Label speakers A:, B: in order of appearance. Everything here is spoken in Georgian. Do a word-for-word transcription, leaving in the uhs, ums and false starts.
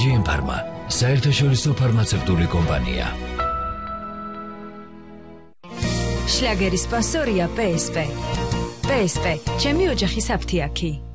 A: ჯი ემ Pharma, საერთაშორისო ფარმაცევტული კომპანია.
B: შლაგერის სპონსორია პე ეს პე. პე ეს პე, ჩემი ოჯახის აფთიაქი.